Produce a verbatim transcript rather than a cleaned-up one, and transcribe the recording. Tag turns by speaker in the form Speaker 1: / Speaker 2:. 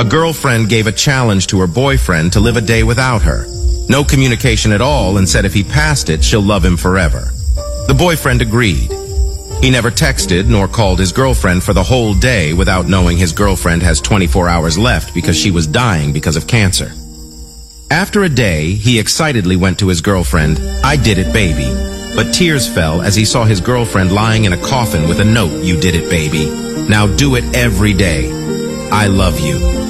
Speaker 1: A girlfriend gave a challenge to her boyfriend to live a day without her. No communication at all, and said if he passed it, she'll love him forever. The boyfriend agreed. He never texted nor called his girlfriend for the whole day without knowing his girlfriend has twenty-four hours left because she was dying because of cancer. After a day, he excitedly went to his girlfriend, "I did it, baby." But tears fell as he saw his girlfriend lying in a coffin with a note, "You did it, baby. Now do it every day. I love you."